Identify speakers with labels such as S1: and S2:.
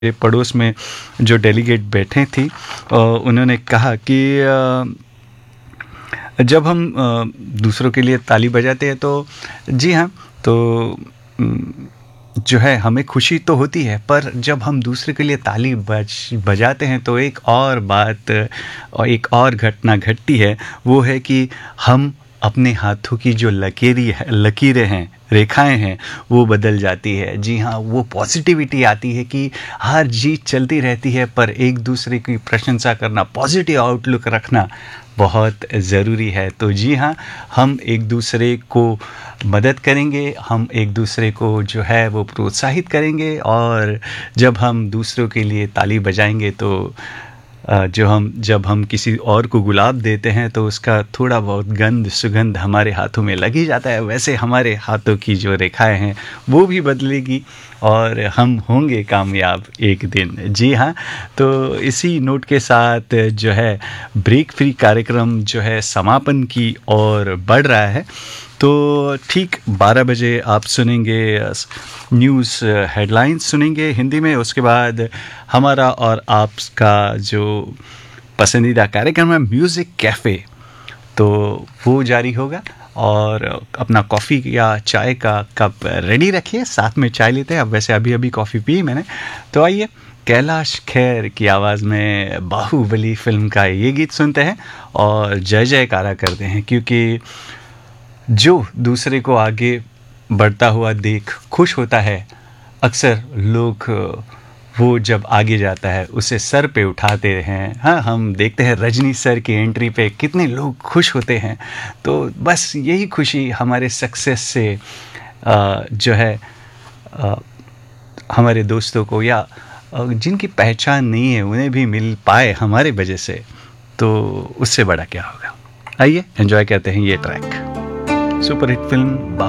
S1: मेरे पड़ोस में जो डेलीगेट बैठे थी, उन्होंने कहा कि जब हम दूसरों के लिए ताली बजाते हैं तो जी हाँ, तो जो है हमें खुशी तो होती है, पर जब हम दूसरे के लिए ताली बजाते हैं तो एक और बात और एक और घटना घटती है। वो है कि हम अपने हाथों की जो लकीरें हैं, रेखाएं हैं, वो बदल जाती है। जी हाँ, वो पॉजिटिविटी आती है कि हर जीत चलती रहती है, पर एक दूसरे की प्रशंसा करना, पॉजिटिव आउटलुक रखना बहुत ज़रूरी है। तो जी हाँ, हम एक दूसरे को मदद करेंगे, हम एक दूसरे को जो है वो प्रोत्साहित करेंगे, और जब हम दूसरों के लिए ताली बजाएंगे तो जब हम किसी और को गुलाब देते हैं तो उसका थोड़ा बहुत सुगंध हमारे हाथों में लग ही जाता है। वैसे हमारे हाथों की जो रेखाएं हैं वो भी बदलेगी और हम होंगे कामयाब एक दिन। जी हाँ, तो इसी नोट के साथ जो है ब्रेक फ्री कार्यक्रम जो है समापन की ओर बढ़ रहा है। तो ठीक 12 बजे आप सुनेंगे न्यूज़ हेडलाइंस सुनेंगे हिंदी में। उसके बाद हमारा और आपका जो पसंदीदा कार्यक्रम है म्यूज़िक कैफ़े, तो वो जारी होगा। और अपना कॉफ़ी या चाय का कप रेडी रखिए, साथ में चाय लेते हैं। अब वैसे अभी कॉफ़ी पी मैंने, तो आइए कैलाश खेर की आवाज़ में बाहुबली फिल्म का ये गीत सुनते हैं और जय जयकारा करते हैं, क्योंकि जो दूसरे को आगे बढ़ता हुआ देख खुश होता है, अक्सर लोग वो जब आगे जाता है उसे सर पे उठाते हैं। हाँ, हम देखते हैं रजनी सर की एंट्री पे कितने लोग खुश होते हैं। तो बस यही खुशी हमारे सक्सेस से जो है हमारे दोस्तों को या जिनकी पहचान नहीं है उन्हें भी मिल पाए हमारे वजह से, तो उससे बड़ा क्या होगा। आइए एंजॉय करते हैं ये ट्रैक, सुपर हिट फिल्म